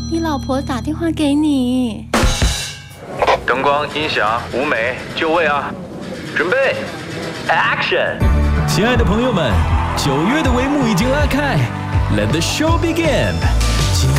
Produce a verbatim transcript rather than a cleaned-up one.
你老婆打电话给你。 灯光、音响、舞美，就位啊！准备 ，Action！ 亲爱的朋友们，九月的帷幕已经拉开 ，Let the show begin。